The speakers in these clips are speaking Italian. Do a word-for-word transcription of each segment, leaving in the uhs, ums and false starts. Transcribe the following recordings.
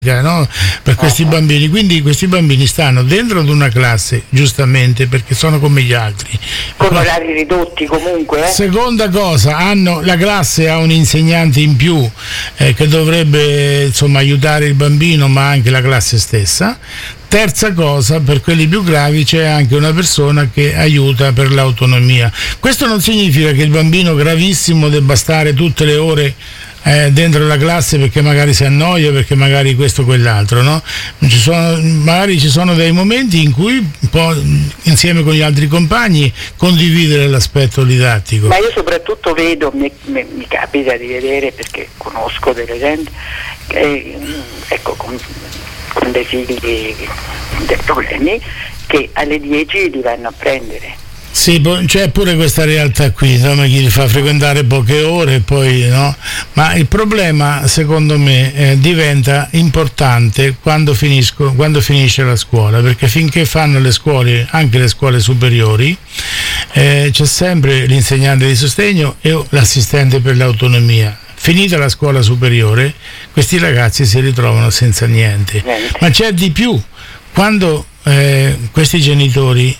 no? Per questi bambini, quindi questi bambini stanno dentro ad una classe, giustamente, perché sono come gli altri, con orari ridotti comunque. Eh? Seconda cosa, hanno, la classe ha un insegnante in più eh, che dovrebbe insomma aiutare il bambino, ma anche la classe stessa. Terza cosa, per quelli più gravi c'è anche una persona che aiuta per l'autonomia. Questo non significa che il bambino gravissimo debba stare tutte le ore Eh, dentro la classe perché magari si annoia, perché magari questo o quell'altro, no? Ci sono, magari ci sono dei momenti in cui può, insieme con gli altri compagni, condividere l'aspetto didattico. Ma io soprattutto vedo, mi, mi, mi capita di vedere, perché conosco delle gente, eh, ecco, con, con dei figli dei problemi, che alle dieci li vanno a prendere. Sì, c'è pure questa realtà qui, insomma, chi li fa frequentare poche ore e poi no, ma il problema secondo me eh, diventa importante quando, finisco, quando finisce la scuola, perché finché fanno le scuole, anche le scuole superiori, eh, c'è sempre l'insegnante di sostegno e l'assistente per l'autonomia. Finita la scuola superiore, questi ragazzi si ritrovano senza niente. Ma c'è di più, quando eh, questi genitori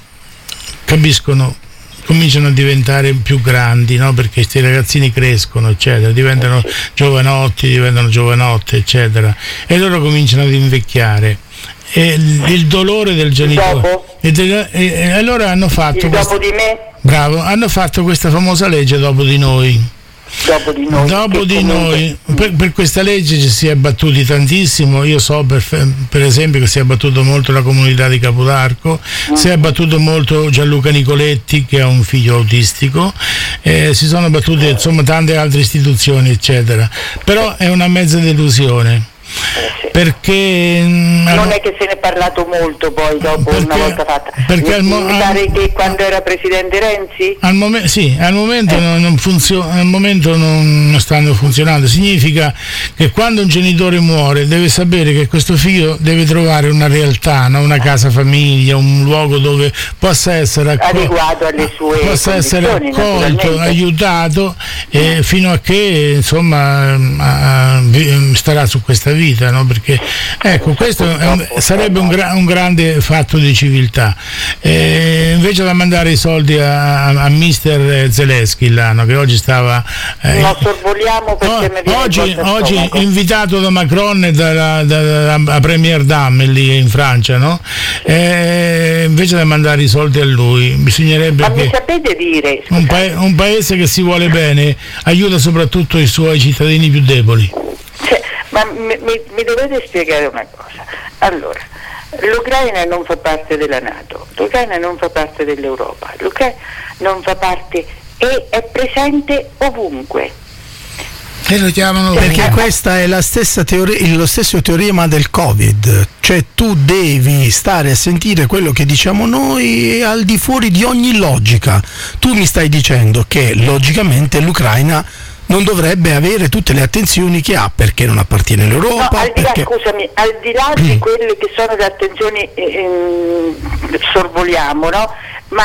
capiscono, cominciano a diventare più grandi, no? Perché questi ragazzini crescono, eccetera, diventano giovanotti, diventano giovanotte, eccetera, e loro cominciano ad invecchiare. E il, il dolore del genitore. E, de, e, e allora hanno fatto. Il questa, dopo di me? Bravo, hanno fatto questa famosa legge dopo di noi. Dopo di noi, dopo di comunque... noi. Per, per questa legge ci si è battuti tantissimo. Io so per, per esempio che si è battuto molto la comunità di Capodarco, uh-huh. si è battuto molto Gianluca Nicoletti che ha un figlio autistico, eh, si sono battute insomma tante altre istituzioni eccetera, però è una mezza delusione. Eh sì. Perché non è che se ne è parlato molto poi dopo, perché, una volta fatta, perché al mo- mi pare al, che quando era presidente Renzi al momen- sì, al momento, eh. non, non funzio- al momento non, non stanno funzionando. Significa che quando un genitore muore deve sapere che questo figlio deve trovare una realtà, no? Una casa famiglia, un luogo dove possa essere accol- adeguato alle sue possa essere accolto, aiutato eh, fino a che insomma a, a, starà su questa vita, no? Perché ecco, questo è un, sarebbe un, gra- un grande fatto di civiltà. Eh, invece da mandare i soldi a, a, a mister Zelensky, là, no? Che oggi stava eh, non sorvoliamo perché no, oggi, oggi invitato da Macron e dalla, dalla, dalla Premier Dame lì in Francia, no? Eh, invece da mandare i soldi a lui bisognerebbe ma che mi sapete dire un, pa- un paese che si vuole bene aiuta soprattutto i suoi cittadini più deboli. Ma mi, mi, mi dovete spiegare una cosa. Allora, l'Ucraina non fa parte della NATO, l'Ucraina non fa parte dell'Europa, l'Ucraina non fa parte e è presente ovunque. E lo chiamano perché questa è la stessa teoria, lo stesso teorema del Covid, cioè tu devi stare a sentire quello che diciamo noi al di fuori di ogni logica. Tu mi stai dicendo che logicamente l'Ucraina non dovrebbe avere tutte le attenzioni che ha perché non appartiene all'Europa. No, al di là, perché... scusami, al di là di quelle che sono le attenzioni eh, sorvoliamo, no? Ma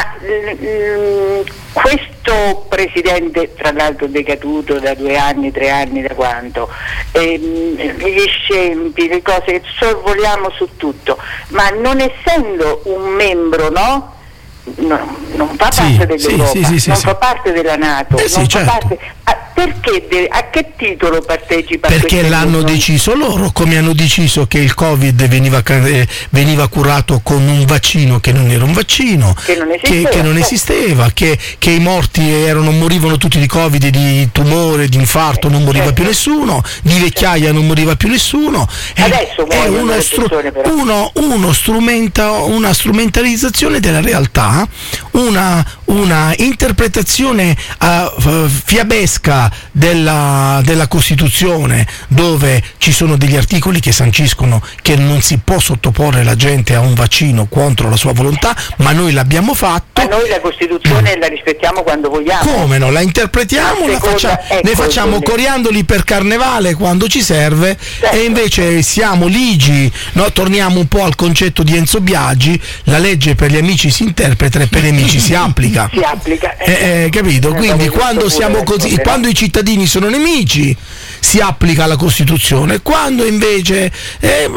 mm, questo presidente, tra l'altro decaduto da due anni, tre anni, da quanto, ehm, gli scempi, le cose, sorvoliamo su tutto, ma non essendo un membro, no? No, non fa parte sì, dell'Europa, sì, sì, sì, non sì. fa parte della NATO, eh sì, non certo. fa parte, a, perché deve, a che titolo partecipa? Perché a l'hanno cose? deciso loro, come hanno deciso che il Covid veniva, eh, veniva curato con un vaccino che non era un vaccino, che non esisteva, che, che, non esisteva, che, che i morti erano, morivano tutti di Covid, di tumore, di infarto, non moriva certo. più nessuno, di vecchiaia non moriva più nessuno. Adesso è, è uno stru- persone, uno, uno strumenta, una strumentalizzazione della realtà, una, una interpretazione uh, fiabesca della, della Costituzione, dove ci sono degli articoli che sanciscono che non si può sottoporre la gente a un vaccino contro la sua volontà, ma noi l'abbiamo fatto. Ma noi la Costituzione la rispettiamo quando vogliamo. Come no? La interpretiamo, la facciamo, ecco, ne facciamo coriandoli per carnevale quando ci serve, certo. E invece siamo ligi, no? Torniamo un po' al concetto di Enzo Biagi, la legge per gli amici si interpreta e per i nemici ci si applica. Si applica. Eh, eh, capito? Quindi quando siamo così, quando i cittadini sono nemici si applica la Costituzione, quando invece eh,